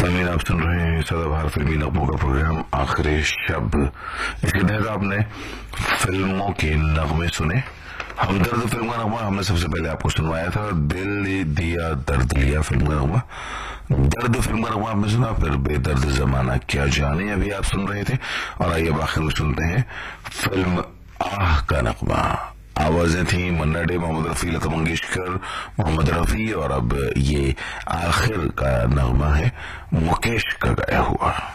सामीन, आप सुन रहे हैं सदाबहार फिल्मी नगमों का प्रोग्राम आखिरी शब। इसके तहत आपने फिल्मों के नगमे सुने। हमदर्द फिल्म का नगमा हमने सबसे पहले आपको सुनवाया था। दिल दिया दर्द लिया फिल्म का नगमा। दर्द फिल्म का नगमा आपने सुना। फिर बेदर्द जमाना क्या जाने अभी आप सुन रहे थे। और आइए अब आखिर में सुनते हैं फिल्म आह का नगमा। आवाजें थी मन्ना डे, मोहम्मद रफी, लता मंगेशकर, मोहम्मद रफी, और अब ये आखिर का नगमा है मुकेश का गाया हुआ।